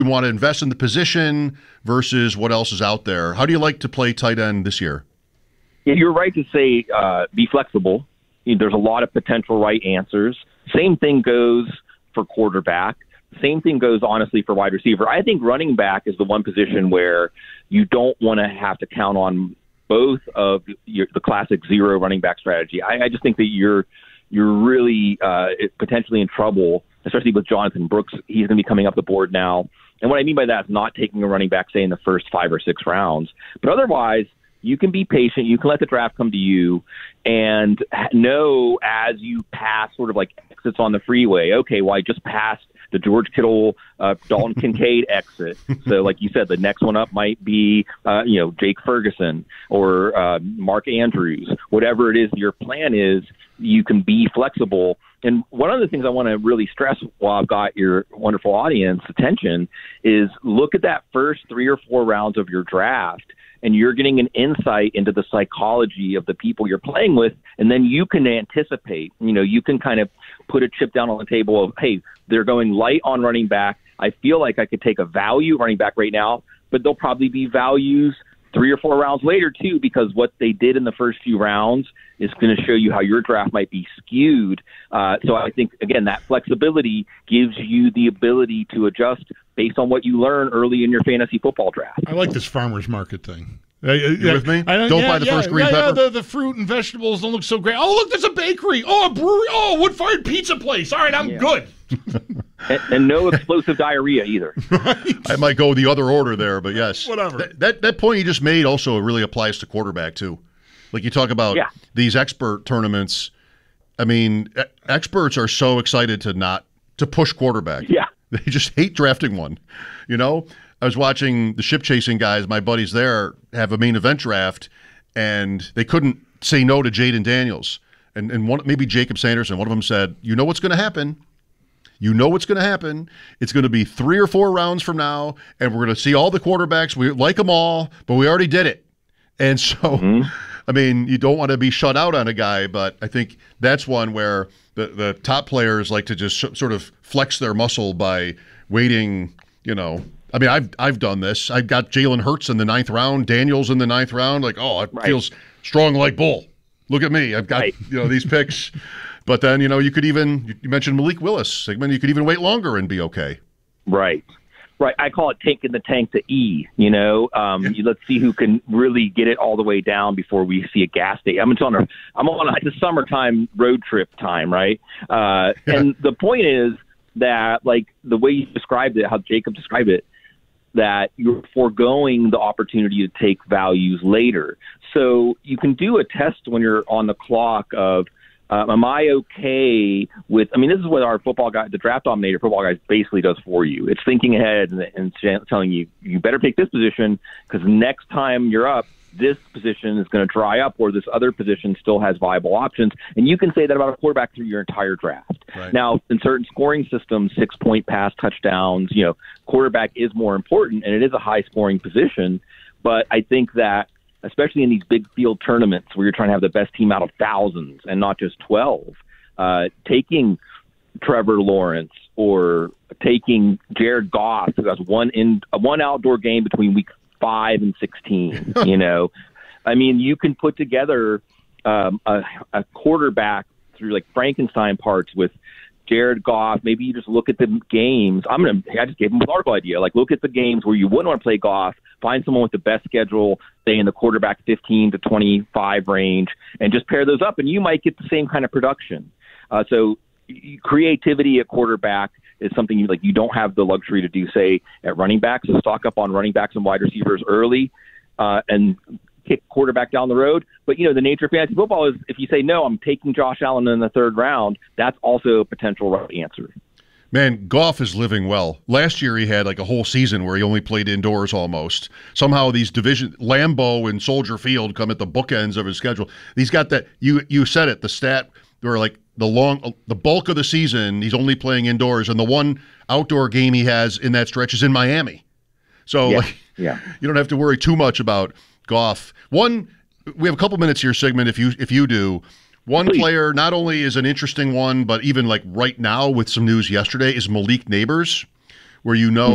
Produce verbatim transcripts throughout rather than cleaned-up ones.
we want to invest in the position versus what else is out there? How do you like to play tight end this year? Yeah, you're right to say uh, be flexible. You know, there's a lot of potential right answers. Same thing goes for quarterback. Same thing goes, honestly, for wide receiver. I think running back is the one position where you don't want to have to count on both of your, the classic zero running back strategy. I, I just think that you're you're really uh, potentially in trouble, especially with Jonathan Brooks. He's going to be coming up the board now. And what I mean by that is not taking a running back, say, in the first five or six rounds. But otherwise, you can be patient. You can let the draft come to you and know as you pass sort of like exits on the freeway, okay, well, I just passed the George Kittle, uh, Dalton Kincaid exit. So like you said, the next one up might be, uh, you know, Jake Ferguson or uh, Mark Andrews. Whatever it is your plan is, you can be flexible. And one of the things I want to really stress while I've got your wonderful audience attention is look at that first three or four rounds of your draft, and you're getting an insight into the psychology of the people you're playing with, and then you can anticipate. You know, you can kind of put a chip down on the table of, hey, they're going light on running back. I feel like I could take a value running back right now, but there'll probably be values three or four rounds later too, because what they did in the first few rounds is going to show you how your draft might be skewed. Uh, so I think, again, that flexibility gives you the ability to adjust based on what you learn early in your fantasy football draft. I like this farmer's market thing. You yeah, with me? I don't, don't yeah, buy the yeah, first green yeah, pepper? Yeah, the, the fruit and vegetables don't look so great. Oh, look, there's a bakery. Oh, a brewery. Oh, a wood-fired pizza place. All right, I'm yeah. good. and, and no explosive diarrhea either. Right. I might go the other order there, but yes. Whatever. That, that that point you just made also really applies to quarterback too. Like you talk about yeah. these expert tournaments. I mean, e- experts are so excited to not to push quarterback. Yeah. They just hate drafting one. You know, I was watching the ship chasing guys, my buddies there, have a main event draft, and they couldn't say no to Jaden Daniels. And and one maybe Jacob Sanderson, one of them said, you know what's going to happen. You know what's going to happen. It's going to be three or four rounds from now, and we're going to see all the quarterbacks. We like them all, but we already did it. And so, mm-hmm. I mean, you don't want to be shut out on a guy, but I think that's one where the, the top players like to just sh- sort of flex their muscle by waiting, you know. I mean, I've I've done this. I got Jalen Hurts in the ninth round, Daniels in the ninth round. Like, oh, it right. feels strong like bull. Look at me. I've got, right. you know, these picks. But then, you know, you could even, you mentioned Malik Willis, Sigmund, you could even wait longer and be okay. Right. Right. I call it taking the tank to E, you know. Um, yeah. Let's see who can really get it all the way down before we see a gas station. I'm on a, I'm on a, it's a summertime road trip time, right? Uh, yeah. And the point is that, like, the way you described it, how Jacob described it, that you're foregoing the opportunity to take values later. So you can do a test when you're on the clock of, Uh, am I okay with, I mean, this is what our football guy, the draft dominator football guys basically does for you. It's thinking ahead and, and telling you, you better pick this position because next time you're up, this position is going to dry up or this other position still has viable options. And you can say that about a quarterback through your entire draft. Right. Now, in certain scoring systems, six-point pass touchdowns, you know, quarterback is more important and it is a high-scoring position. But I think that especially in these big field tournaments where you're trying to have the best team out of thousands and not just twelve, uh, taking Trevor Lawrence or taking Jared Goff, who has one in one outdoor game between week five and sixteen, you know, I mean, you can put together um, a, a quarterback through like Frankenstein parts with Jared Goff. Maybe you just look at the games. I'm gonna. I just gave him an article idea. Like, look at the games where you wouldn't want to play Goff. Find someone with the best schedule, say in the quarterback fifteen to twenty-five range, and just pair those up, and you might get the same kind of production. Uh, so, creativity at quarterback is something you like. You don't have the luxury to do, say, at running back. So, stock up on running backs and wide receivers early, uh, and kick quarterback down the road. But, you know, the nature of fantasy football is if you say, no, I'm taking Josh Allen in the third round, that's also a potential right answer. Man, Goff is living well. Last year he had like a whole season where he only played indoors almost. Somehow these division, Lambeau and Soldier Field come at the bookends of his schedule. He's got that, you you said it, the stat where like the long, the bulk of the season he's only playing indoors, and the one outdoor game he has in that stretch is in Miami. So yeah, like, yeah. you don't have to worry too much about Goff. One, we have a couple minutes here, Sigmund, if you if you do. One Please. player not only is an interesting one, but even like right now with some news yesterday is Malik Neighbors, where you know mm-hmm.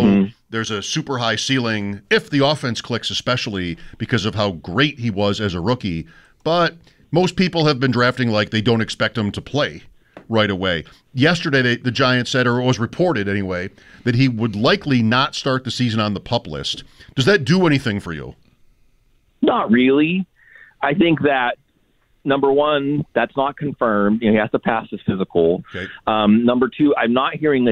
there's a super high ceiling if the offense clicks, especially because of how great he was as a rookie. But most people have been drafting like they don't expect him to play right away. Yesterday, they, the Giants said, or it was reported anyway, that he would likely not start the season on the PUP list. Does that do anything for you? Not really. I think that, number one, that's not confirmed. You know, he has to pass his physical. Okay. Um, number two, I'm not hearing a,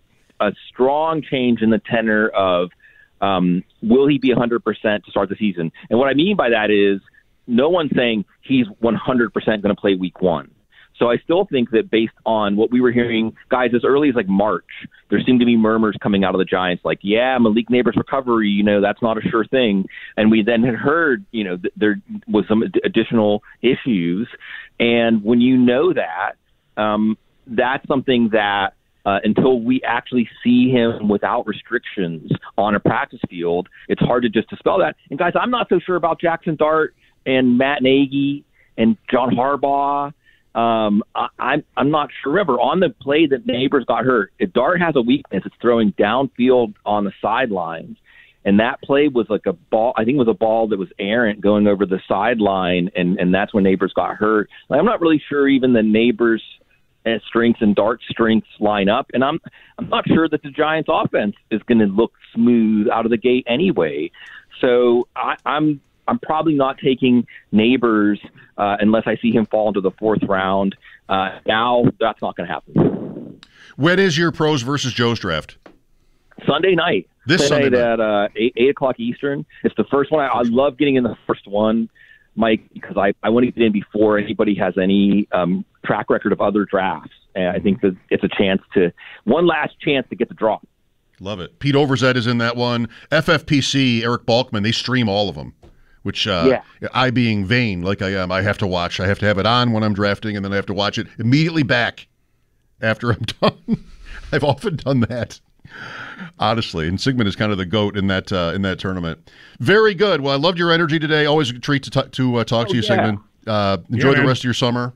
a strong change in the tenor of um, will he be one hundred percent to start the season. And what I mean by that is no one's saying he's one hundred percent going to play week one. So I still think that based on what we were hearing, guys, as early as like March, there seemed to be murmurs coming out of the Giants like, yeah, Malik Neighbors' recovery, you know, that's not a sure thing. And we then had heard, you know, th- there was some ad- additional issues. And when you know that, um, that's something that uh, until we actually see him without restrictions on a practice field, it's hard to just dispel that. And guys, I'm not so sure about Jackson Dart and Matt Nagy and John Harbaugh. Um, I, I'm I'm not sure. Remember, on the play that Neighbors got hurt, if Dart has a weakness, it's throwing downfield on the sidelines. And that play was like a ball, I think it was a ball that was errant going over the sideline, and, and that's when Neighbors got hurt. Like, I'm not really sure even the Neighbors' strengths and Dart's strengths line up. And I'm I'm not sure that the Giants' offense is going to look smooth out of the gate anyway. So I, I'm I'm probably not taking Neighbors uh, unless I see him fall into the fourth round. Uh, now, that's not going to happen. When is your Pros versus Joes draft? Sunday night. This Sunday, Sunday night. at uh, eight, eight o'clock Eastern. It's the first one. I, I love getting in the first one, Mike, because I, I want to get in before anybody has any um, track record of other drafts. And I think that it's a chance to – one last chance to get the draw. Love it. Pete Overzet is in that one. F F P C, Eric Balkman, they stream all of them. Which uh, yeah. I, being vain like I am, I have to watch. I have to have it on when I'm drafting, and then I have to watch it immediately back after I'm done. I've often done that, honestly. And Sigmund is kind of the GOAT in that uh, in that tournament. Very good. Well, I loved your energy today. Always a treat to, t- to uh, talk oh, to you, yeah. Sigmund. Uh, enjoy yeah, the man. rest of your summer.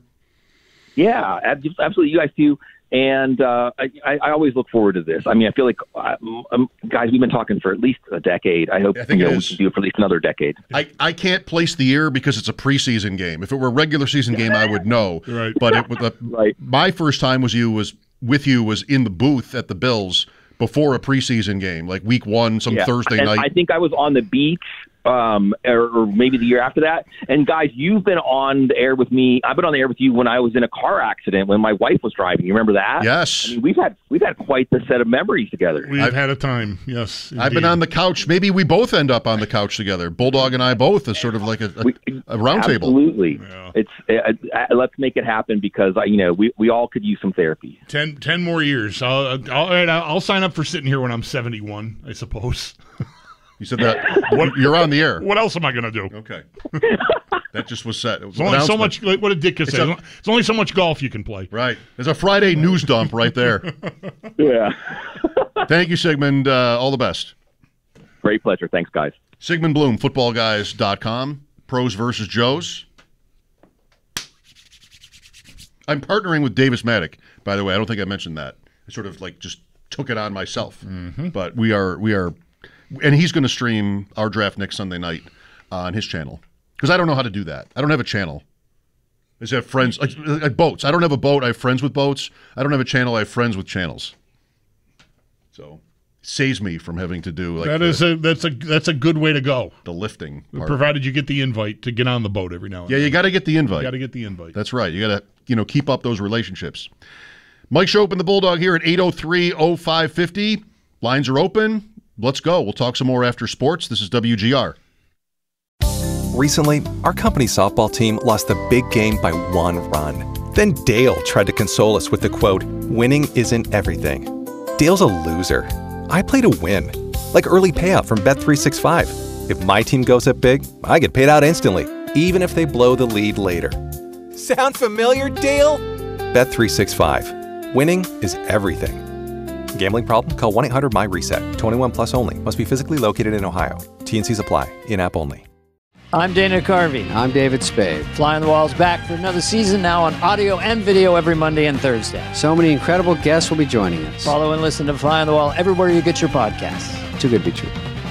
Yeah, absolutely. You guys too. And uh, I, I always look forward to this. I mean, I feel like, um, um, guys, we've been talking for at least a decade. I hope I think you it know, we is. can do it for at least another decade. I, I can't place the year because it's a preseason game. If it were a regular season game, I would know. Right. But it, was a, Right. my first time was you was with you was in the booth at the Bills before a preseason game, like week one, some Yeah. Thursday and night. I think I was on the beach um, or, or maybe the year after that. And, guys, you've been on the air with me. I've been on the air with you when I was in a car accident when my wife was driving. You remember that? Yes. I mean, we've had we've had quite the set of memories together. We've I've- had a time, yes. I've been indeed. on the couch. Maybe we both end up on the couch together. Bulldog and I both as sort of like a, a, We- a round table. Absolutely. Yeah. It's uh, uh, let's make it happen because, uh, you know, we, we all could use some therapy. Ten, ten more years. I'll, I'll, all right, I'll I'll sign up for sitting here when I'm seventy-one, I suppose. You said that what, you're on the air. What else am I going to do? Okay. That just was set. It was It's only so announcement. much, like what did Dick say? a- It's only so much golf you can play. Right. There's a Friday news dump right there. Yeah. Thank you, Sigmund. Uh, all the best. Great pleasure. Thanks, guys. Sigmund Bloom, football guys dot com. Pros versus Joes. I'm partnering with Davis Maddock, by the way. I don't think I mentioned that. I sort of like just took it on myself. Mm-hmm. But we are, we are, and he's going to stream our draft next Sunday night on his channel. Because I don't know how to do that. I don't have a channel. I just have friends, like, like boats. I don't have a boat. I have friends with boats. I don't have a channel. I have friends with channels. So saves me from having to do like That the, is a that's a that's a good way to go. the lifting part. Provided you get the invite to get on the boat every now and Yeah, then. you got to get the invite. You got to get the invite. That's right. You got to, you know, keep up those relationships. Mike Shope and the Bulldog here at eight oh three oh five fifty. Lines are open. Let's go. We'll talk some more after sports. This is W G R. Recently, our company softball team lost the big game by one run. Then Dale tried to console us with the quote, "Winning isn't everything." Dale's a loser. I play to win. Like early payout from Bet three sixty-five. If my team goes up big, I get paid out instantly, even if they blow the lead later. Sound familiar, Dale? Bet three sixty-five. Winning is everything. Gambling problem? Call one eight hundred M Y reset. twenty-one plus only. Must be physically located in Ohio. T and Cs apply. In-app only. I'm Dana Carvey. I'm David Spade. Flying the Walls back for another season now on audio and video every Monday and Thursday. So many incredible guests will be joining us. Follow and listen to Fly on the Wall everywhere you get your podcasts. Too good to be true.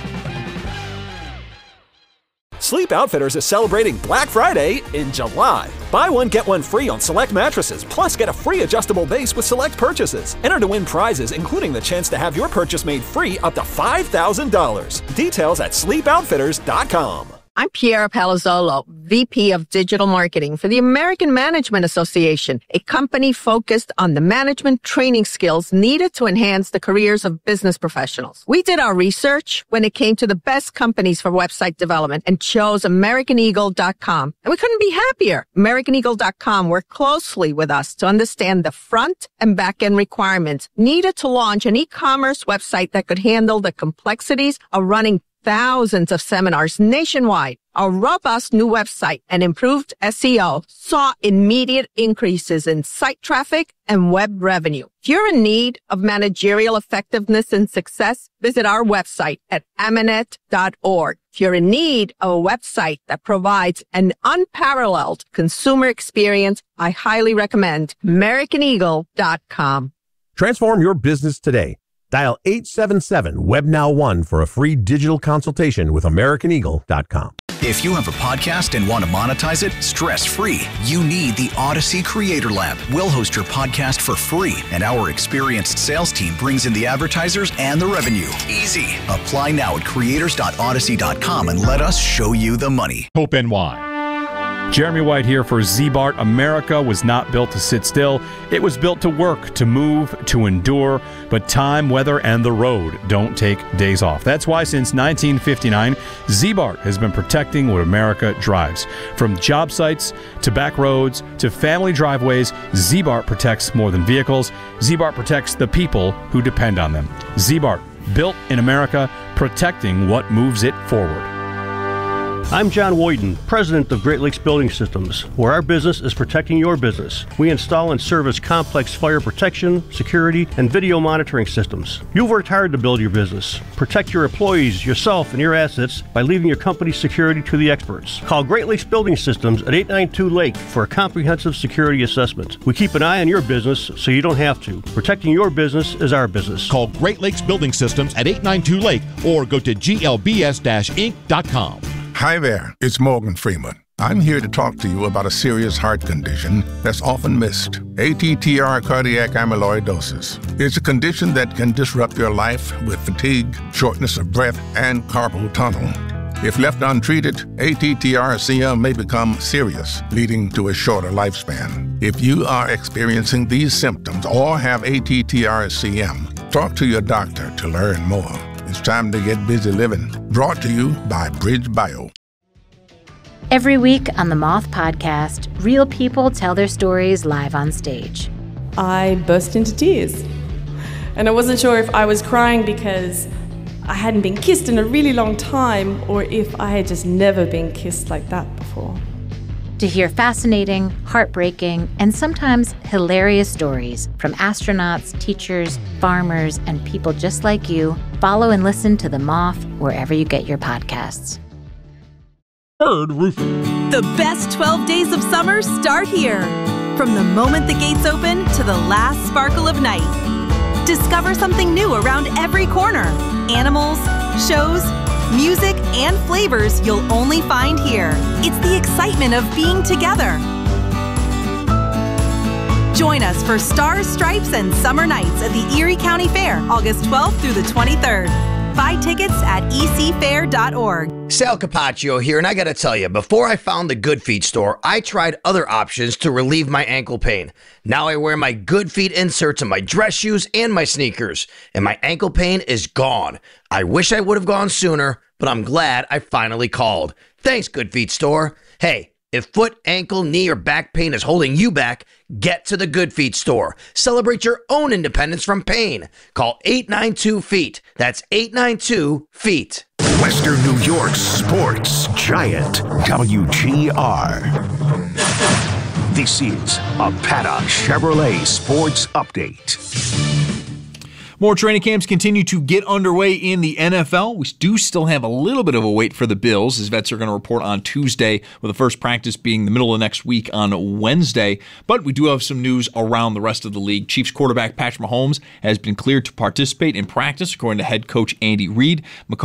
Sleep Outfitters is celebrating Black Friday in July. Buy one, get one free on select mattresses, plus get a free adjustable base with select purchases. Enter to win prizes, including the chance to have your purchase made free up to five thousand dollars. Details at sleep outfitters dot com. I'm Piera Palazzolo, V P of Digital Marketing for the American Management Association, a company focused on the management training skills needed to enhance the careers of business professionals. We did our research when it came to the best companies for website development and chose American Eagle dot com. And we couldn't be happier. American Eagle dot com worked closely with us to understand the front and back end requirements needed to launch an e-commerce website that could handle the complexities of running thousands of seminars nationwide. Our robust new website and improved S E O saw immediate increases in site traffic and web revenue. If you're in need of managerial effectiveness and success, visit our website at amanet dot org. If you're in need of a website that provides an unparalleled consumer experience, I highly recommend American Eagle dot com. Transform your business today. Dial eight seven seven, W E B N O W one for a free digital consultation with American Eagle dot com. If you have a podcast and want to monetize it stress-free, you need the Odyssey Creator Lab. We'll host your podcast for free, and our experienced sales team brings in the advertisers and the revenue. Easy. Apply now at creators dot odyssey dot com and let us show you the money. Hope N Y. Jeremy White here for Z-Bart. America was not built to sit still. It was built to work, to move, to endure. But time, weather, and the road don't take days off. That's why since nineteen fifty-nine, Z-Bart has been protecting what America drives. From job sites to back roads to family driveways, Z-Bart protects more than vehicles. Z-Bart protects the people who depend on them. Z-Bart, built in America, protecting what moves it forward. I'm John Woyden, president of Great Lakes Building Systems, where our business is protecting your business. We install and service complex fire protection, security, and video monitoring systems. You've worked hard to build your business. Protect your employees, yourself, and your assets by leaving your company's security to the experts. Call Great Lakes Building Systems at eight nine two Lake for a comprehensive security assessment. We keep an eye on your business so you don't have to. Protecting your business is our business. Call Great Lakes Building Systems at eight nine two Lake or go to G L B S inc dot com. Hi there, it's Morgan Freeman. I'm here to talk to you about a serious heart condition that's often missed, A T T R cardiac amyloidosis. It's a condition that can disrupt your life with fatigue, shortness of breath, and carpal tunnel. If left untreated, A T T R C M may become serious, leading to a shorter lifespan. If you are experiencing these symptoms or have A T T R C M, talk to your doctor to learn more. It's time to get busy living. Brought to you by Bridge Bio. Every week on the Moth Podcast, real people tell their stories live on stage. I burst into tears. And I wasn't sure if I was crying because I hadn't been kissed in a really long time or if I had just never been kissed like that before. To hear fascinating, heartbreaking, and sometimes hilarious stories from astronauts, teachers, farmers, and people just like you, follow and listen to The Moth wherever you get your podcasts. Bird Roofing. The best twelve days of summer start here. From the moment the gates open to the last sparkle of night. Discover something new around every corner. Animals, shows, music, and flavors you'll only find here. It's the excitement of being together. Join us for Stars, Stripes, and Summer Nights at the Erie County Fair, August twelfth through the twenty-third. Buy tickets at e c fair dot org. Sal Capaccio here, and I gotta tell you, before I found the Good Feet store, I tried other options to relieve my ankle pain. Now I wear my Good Feet inserts in my dress shoes and my sneakers, and my ankle pain is gone. I wish I would have gone sooner, but I'm glad I finally called. Thanks, Good Feet store. Hey, if foot, ankle, knee, or back pain is holding you back, get to the Good Feet store. Celebrate your own independence from pain. Call eight nine two feet. That's eight nine two feet. Western New York's sports giant, W G R. This is a Paddock Chevrolet Sports Update. More training camps continue to get underway in the N F L. We do still have a little bit of a wait for the Bills, as vets are going to report on Tuesday, with the first practice being the middle of next week on Wednesday. But we do have some news around the rest of the league. Chiefs quarterback Patrick Mahomes has been cleared to participate in practice, according to head coach Andy Reid.